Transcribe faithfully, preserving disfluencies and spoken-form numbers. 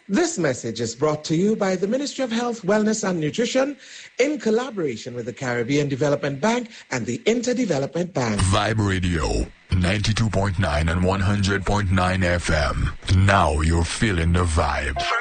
This message is brought to you by the Ministry of Health, Wellness and Nutrition in collaboration with the Caribbean Development Bank and the Interdevelopment Bank. Vibe Radio, ninety-two point nine and one hundred point nine F M. Now you're feeling the vibe.